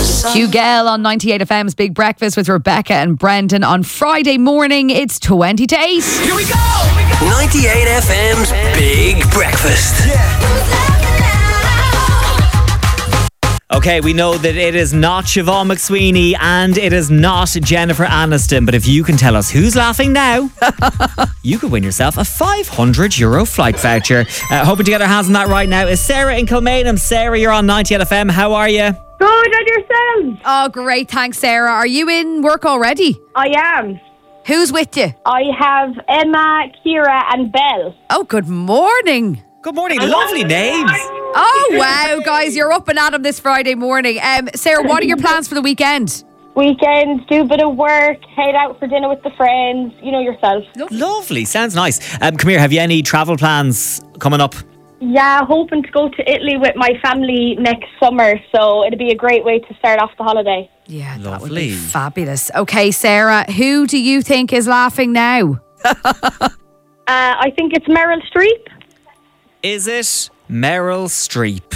Hugh Gale on 98 FM's Big Breakfast with Rebecca and Brendan on Friday morning. It's 20 to 8. Here we go! 98 FM's Big Breakfast. Okay, we know that it is not Siobhan McSweeney and it is not Jennifer Aniston, but if you can tell us who's laughing now, you could win yourself a €500 flight voucher. Hoping to get our hands on that right now is Sarah in Kilmainham. Sarah, you're on 98 FM. How are you? Good, and yourselves? Oh, great. Thanks, Sarah. Are you in work already? I am. Who's with you? I have Emma, Kira and Belle. Oh, good morning. Good morning. Lovely names. Oh, wow, guys. You're up and at 'em this Friday morning. Sarah, what are your plans for the weekend? Weekends, do a bit of work, head out for dinner with the friends, you know yourself. Lovely. Sounds nice. Come here. Have you any travel plans coming up? Yeah, hoping to go to Italy with my family next summer, so it'd be a great way to start off the holiday. Yeah, that would Lovely. be fabulous. Okay, Sarah, who do you think is laughing now? I think it's Meryl Streep. Is it Meryl Streep?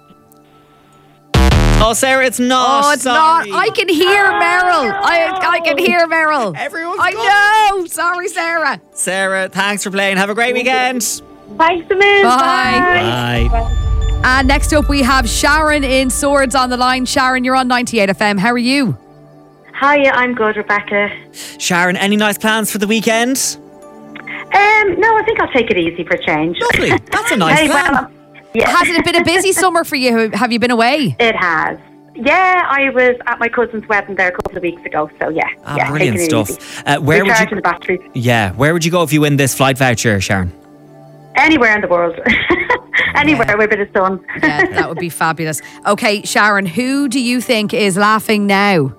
Oh, Sarah, it's not. Oh, it's Sorry. not. I can hear Meryl. I can hear Meryl. Everyone's I gone. know. Sorry, Sarah. Sarah, thanks for playing. Have a great weekend. Thanks a million. Bye. Bye. And next up, we have Sharon in Swords on the line. Sharon, you're on 98 FM. How are you? Hiya, I'm good, Rebecca. Sharon, any nice plans for the weekend? No, I think I'll take it easy for a change. Lovely. That's a nice plan. Yeah. Has it been a busy summer for you? Have you been away? It has. Yeah, I was at my cousin's wedding there a couple of weeks ago, so yeah. Brilliant taking it stuff. easy. Where would Recharging you? the batteries. Yeah, where would you go if you win this flight voucher, Sharon? Anywhere in the world. Anywhere with a bit of sun. Yeah, that would be fabulous. Okay, Sharon, who do you think is laughing now?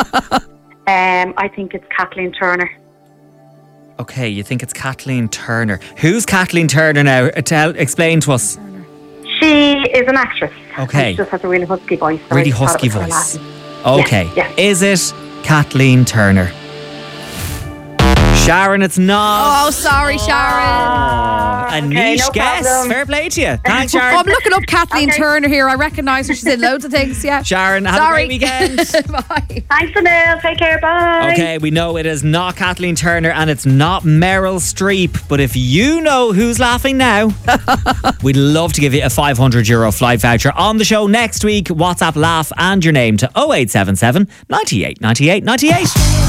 I think it's Kathleen Turner. Okay, you think it's Kathleen Turner. Who's Kathleen Turner now? Explain to us. She is an actress. Okay. She just has a really husky voice. so Really I thought husky it was her voice. laughing. Okay. Yeah. Is it Kathleen Turner? Sharon, it's not. Oh, sorry, Sharon. A okay, niche no guess. problem. Fair play to you. Thanks, Oh, I'm Sharon. looking up Kathleen Okay. Turner here. I recognise her. She's in loads of things. Yeah. Sharon, have Sorry. a great weekend. Bye. Thanks, Anil. Take care. Bye. Okay, we know it is not Kathleen Turner and it's not Meryl Streep. But if you know who's laughing now, we'd love to give you a €500 flight voucher on the show next week. WhatsApp laugh and your name to 0877 98 98 98.